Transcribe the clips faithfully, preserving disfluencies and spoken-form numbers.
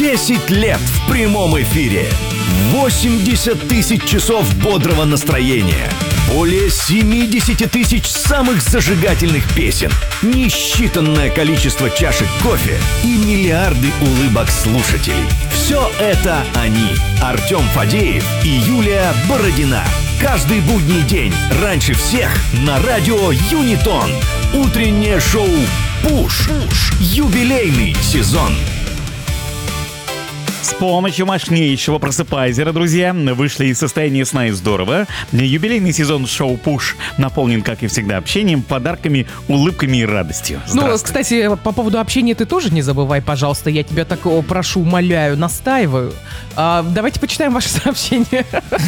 десять лет в прямом эфире. восемьдесят тысяч часов бодрого настроения. Более семьдесят тысяч самых зажигательных песен. Несчитанное количество чашек кофе и миллиарды улыбок слушателей. Все это они. Артем Фадеев и Юлия Бородина. Каждый будний день раньше всех на радио Юнитон. Утреннее шоу «Пуш». Юбилейный сезон. С помощью мощнейшего просыпайзера, друзья, вышли из состояния сна и здорово. Юбилейный сезон шоу «Пуш» наполнен, как и всегда, общением, подарками, улыбками и радостью. Ну, кстати, по поводу общения ты тоже не забывай, пожалуйста. Я тебя так прошу, умоляю, настаиваю. А, давайте почитаем ваши сообщения.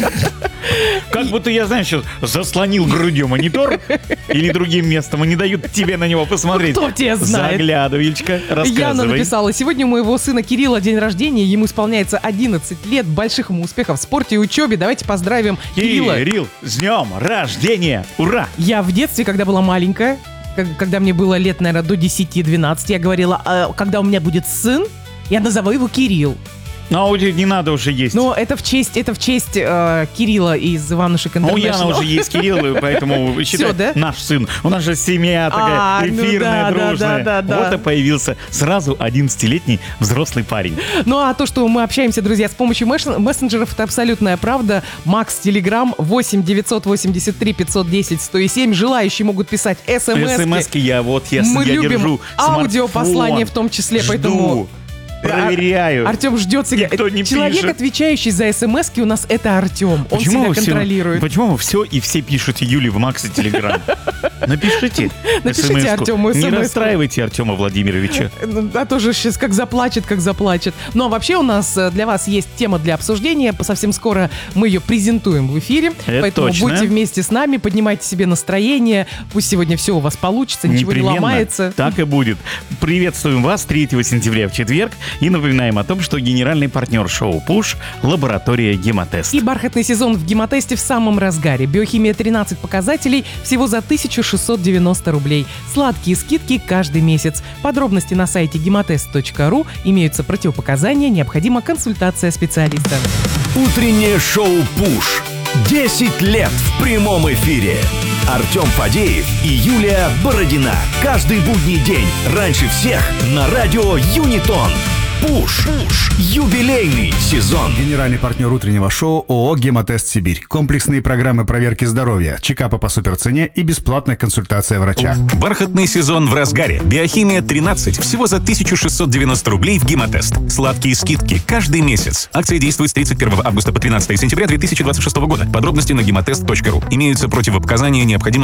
Как будто я, знаешь, сейчас заслонил грудью монитор или другим местом, и не дают тебе на него посмотреть. Кто тебя знает? Заглядывай, Юлечка, рассказывай. Яна написала: сегодня у моего сына Кирилла день рождения, ему исполняется одиннадцать лет, больших ему успехов в спорте и учебе. Давайте поздравим Кирилла. Кирилл, с днем рождения! Ура! Я в детстве, когда была маленькая, когда мне было лет, наверное, до десяти-двенадцати, я говорила, а когда у меня будет сын, я назову его Кирилл. Ну, а не надо уже есть. Но это в честь, это в честь э, Кирилла из Иванушек Интернешнл. А у Яны уже есть Кирилл, поэтому считай, да? наш сын. У нас же семья такая А, ну эфирная, да, да, дружная. да, да, да. Вот и появился сразу одиннадцатилетний взрослый парень. Ну а то, что мы общаемся, друзья, с помощью месс- мессенджеров, это абсолютная правда. Макс, Телеграм, восемь девятьсот восемьдесят три пятьсот десять сто семь. Желающие могут писать смс-ки. СМС-ки я вот, я, Мы я любим держу аудиопослание в том числе, Жду. поэтому... Проверяю. Артем ждет себя. Никто не Человек, пишет. отвечающий за смс-ки, у нас это Артем. Он Почему себя вы все- контролирует. Почему вы все и все пишете Юле в Максе Телеграм? Напишите. Напишите смс-ку. Артему Не смс-ку. расстраивайте Артема Владимировича. Ну, а тоже сейчас как заплачет, как заплачет. Ну а вообще у нас э, для вас есть тема для обсуждения. Совсем скоро мы ее презентуем в эфире. Это Поэтому точно. будьте вместе с нами, поднимайте себе настроение. Пусть сегодня все у вас получится, ничего не Непременно. ломается. Так и будет. Приветствуем вас третьего сентября в четверг и напоминаем о том, что генеральный партнер шоу «Пуш» — лаборатория «Гемотест». И бархатный сезон в Гемотесте в самом разгаре. Биохимия тринадцать показателей всего за тысяча шестьсот девяносто рублей. Сладкие скидки каждый месяц. Подробности на сайте гемотест точка ру. Имеются противопоказания, необходима консультация специалиста. Утреннее шоу «Пуш». десять лет в прямом эфире. Артем Фадеев и Юлия Бородина. Каждый будний день раньше всех на радио Юнитон. Пуш. Юбилейный сезон. Генеральный партнер утреннего шоу ООО «Гемотест Сибирь». Комплексные программы проверки здоровья, чекапа по суперцене и бесплатная консультация врача. Бархатный сезон в разгаре. Биохимия тринадцать всего за тысяча шестьсот девяносто рублей в Гемотест. Сладкие скидки каждый месяц. Акция действует с тридцать первого августа по тринадцатое сентября две тысячи двадцать шестого года. Подробности на гемотест точка ру. Имеются противопоказания, необходимо